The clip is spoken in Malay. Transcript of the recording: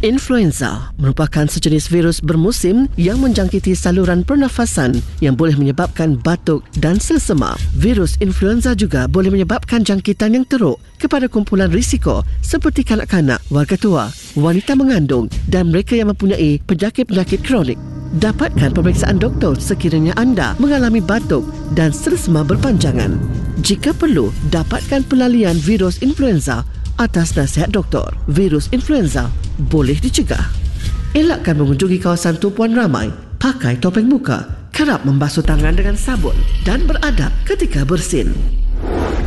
Influenza merupakan sejenis virus bermusim yang menjangkiti saluran pernafasan yang boleh menyebabkan batuk dan selsema. Virus influenza juga boleh menyebabkan jangkitan yang teruk kepada kumpulan risiko seperti kanak-kanak, warga tua, wanita mengandung dan mereka yang mempunyai penyakit-penyakit kronik. Dapatkan pemeriksaan doktor sekiranya anda mengalami batuk dan selsema berpanjangan. Jika perlu, dapatkan pelalian virus influenza atas nasihat doktor. Virus influenza boleh dicegah. Elakkan mengunjungi kawasan tumpuan ramai, pakai topeng muka, kerap membasuh tangan dengan sabun dan beradab ketika bersin.